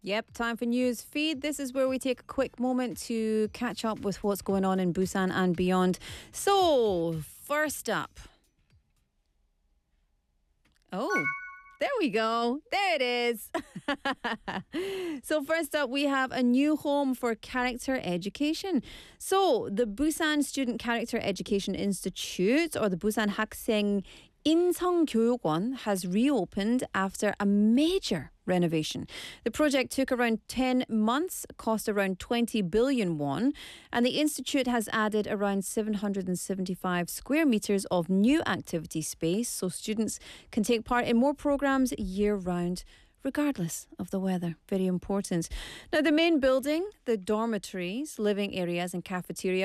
Yep, time for news feed. This is where we take a quick moment to catch up with what's going on in Busan and beyond. So, first up. Oh, there we go. There it is. So first up, we have a new home for character education. So the Busan Student Character Education Institute, or the Busan 학생 인성교육원, has reopened after a major renovation. The project took around 10 months, cost around 20 billion won, and the institute has added around 775 square meters of new activity space so students can take part in more programs year-round, regardless of the weather. Very important. Now, the main building, the dormitories, living areas and cafeteria